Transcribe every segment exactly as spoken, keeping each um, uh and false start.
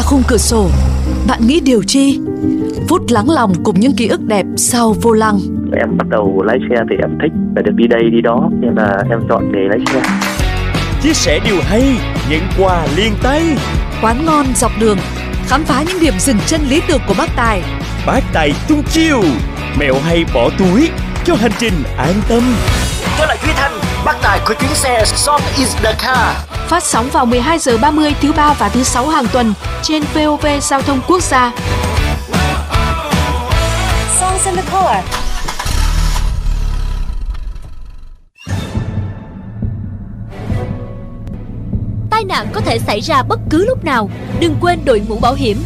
qua khung cửa sổ, bạn nghĩ điều chi? Phút lắng lòng cùng những ký ức đẹp sau vô lăng. Em bắt đầu lái xe thì em thích phải được đi đây đi đó, nên là em chọn nghề lái xe. Chia sẻ điều hay, nhận quà liền tay. Quán ngon dọc đường, khám phá những điểm dừng chân lý tưởng của bác Tài. Bác Tài tung chiêu, mẹo hay bỏ túi cho hành trình an tâm. Tôi là Duy Thanh, bác Tài của chuyến xe Song is the car. Phát sóng vào mười hai giờ ba mươi thứ ba và thứ sáu hàng tuần trên vê o vê Giao thông Quốc gia. Songs in the car. Tai nạn có thể xảy ra bất cứ lúc nào, đừng quên đội mũ bảo hiểm.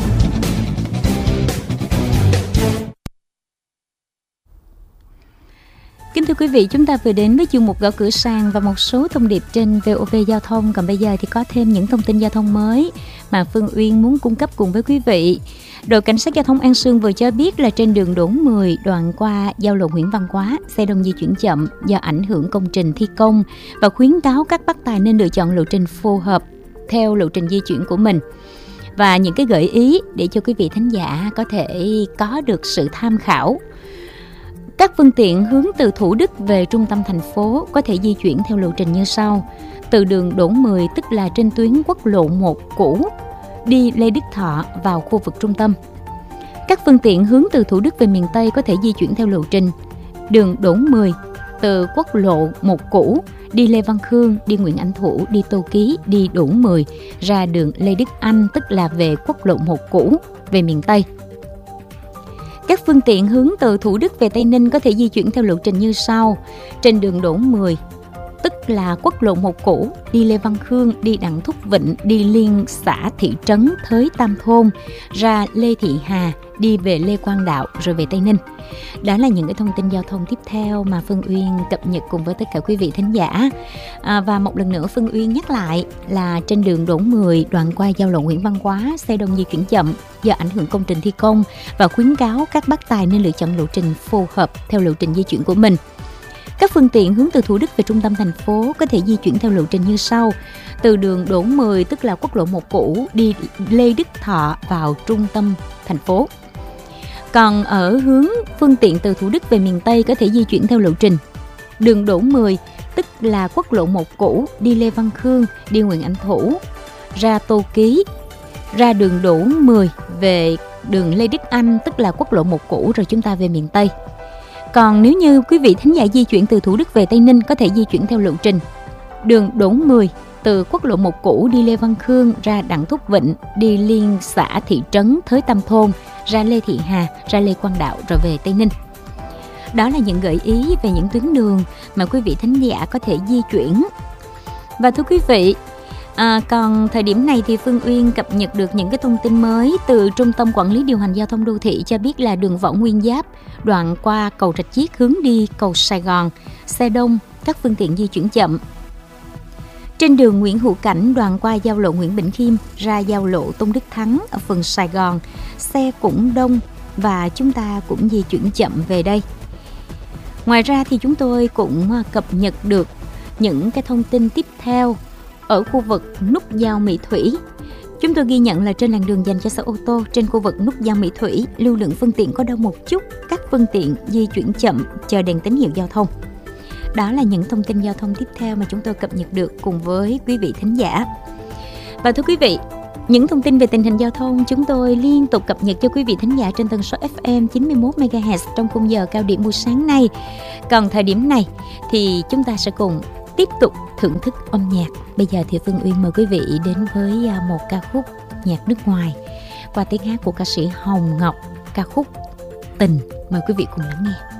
Kính thưa quý vị, chúng ta vừa đến với chuyên mục Gõ Cửa Sàn và một số thông điệp trên vê o vê Giao thông. Còn bây giờ thì có thêm những thông tin giao thông mới mà Phương Uyên muốn cung cấp cùng với quý vị. Đội Cảnh sát Giao thông An Sương vừa cho biết là trên đường Đỗ mười đoạn qua giao lộ Nguyễn Văn Quá, xe đông di chuyển chậm do ảnh hưởng công trình thi công và khuyến cáo các bác tài nên lựa chọn lộ trình phù hợp theo lộ trình di chuyển của mình. Và những cái gợi ý để cho quý vị thính giả có thể có được sự tham khảo. Các phương tiện hướng từ Thủ Đức về trung tâm thành phố có thể di chuyển theo lộ trình như sau. Từ đường Đỗ mười, tức là trên tuyến quốc lộ một cũ, đi Lê Đức Thọ vào khu vực trung tâm. Các phương tiện hướng từ Thủ Đức về miền Tây có thể di chuyển theo lộ trình đường Đỗ mười, từ quốc lộ một cũ, đi Lê Văn Khương, đi Nguyễn Ánh Thủ, đi Tô Ký, đi Đỗ mười, ra đường Lê Đức Anh, tức là về quốc lộ một cũ, về miền Tây. Các phương tiện hướng từ Thủ Đức về Tây Ninh có thể di chuyển theo lộ trình như sau. Trên đường Đỗ mười, tức là quốc lộ một cũ, đi Lê Văn Khương, đi Đặng Thúc Vịnh, đi liên xã thị trấn Thới Tam Thôn, ra Lê Thị Hà, đi về Lê Quang Đạo rồi về Tây Ninh. Đó là những cái thông tin giao thông tiếp theo mà Phương Uyên cập nhật cùng với tất cả quý vị thính giả. À, và một lần nữa Phương Uyên nhắc lại là trên đường Đỗ mười đoạn qua giao lộ Nguyễn Văn Quá, xe đông di chuyển chậm do ảnh hưởng công trình thi công và khuyến cáo các bác tài nên lựa chọn lộ trình phù hợp theo lộ trình di chuyển của mình. Các phương tiện hướng từ Thủ Đức về trung tâm thành phố có thể di chuyển theo lộ trình như sau. Từ đường Đỗ mười, tức là quốc lộ một cũ, đi Lê Đức Thọ vào trung tâm thành phố. Còn ở hướng phương tiện từ Thủ Đức về miền Tây có thể di chuyển theo lộ trình đường Đỗ mười, tức là quốc lộ một cũ, đi Lê Văn Khương, đi Nguyễn Ánh Thủ, ra Tô Ký, ra đường Đỗ mười, về đường Lê Đức Anh, tức là quốc lộ một cũ, rồi chúng ta về miền Tây. Còn nếu như quý vị thính giả di chuyển từ Thủ Đức về Tây Ninh có thể di chuyển theo lộ trình đường Đỗ mười, từ quốc lộ một cũ, đi Lê Văn Khương, ra Đặng Thúc Vịnh, đi liên xã thị trấn Thới Tam Thôn, ra Lê Thị Hà, ra Lê Quang Đạo rồi về Tây Ninh. Đó là những gợi ý về những tuyến đường mà quý vị thính giả có thể di chuyển. Và thưa quý vị, à, còn thời điểm này thì Phương Uyên cập nhật được những cái thông tin mới từ Trung tâm Quản lý Điều hành Giao thông Đô thị cho biết là đường Võ Nguyên Giáp, đoạn qua cầu Rạch Chiếc hướng đi cầu Sài Gòn, xe đông, các phương tiện di chuyển chậm. Trên đường Nguyễn Hữu Cảnh, đoạn qua giao lộ Nguyễn Bỉnh Khiêm, ra giao lộ Tôn Đức Thắng ở phường Sài Gòn, xe cũng đông và chúng ta cũng di chuyển chậm về đây. Ngoài ra thì chúng tôi cũng cập nhật được những cái thông tin tiếp theo ở khu vực nút giao Mỹ Thủy. Chúng tôi ghi nhận là trên làn đường dành cho xe ô tô, trên khu vực nút giao Mỹ Thủy, lưu lượng phương tiện có đông một chút, các phương tiện di chuyển chậm chờ đèn tín hiệu giao thông. Đó là những thông tin giao thông tiếp theo mà chúng tôi cập nhật được cùng với quý vị thính giả. Và thưa quý vị, những thông tin về tình hình giao thông chúng tôi liên tục cập nhật cho quý vị thính giả trên tần số ép em chín mươi mốt mê ga héc trong khung giờ cao điểm buổi sáng nay. Còn thời điểm này thì chúng ta sẽ cùng tiếp tục thưởng thức âm nhạc. Bây giờ thì Phương Uyên mời quý vị đến với một ca khúc nhạc nước ngoài qua tiếng hát của ca sĩ Hồng Ngọc, ca khúc Tình. Mời quý vị cùng lắng nghe.